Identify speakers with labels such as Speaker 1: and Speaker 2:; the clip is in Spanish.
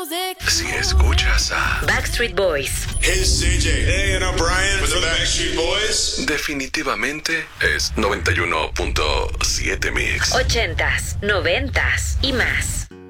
Speaker 1: Si escuchas a
Speaker 2: Backstreet Boys,
Speaker 3: Hey, it's CJ. Hey, and I'm Brian with the Backstreet Boys.
Speaker 1: definitivamente es 91.7 Mix.
Speaker 2: 80s, 90s y más.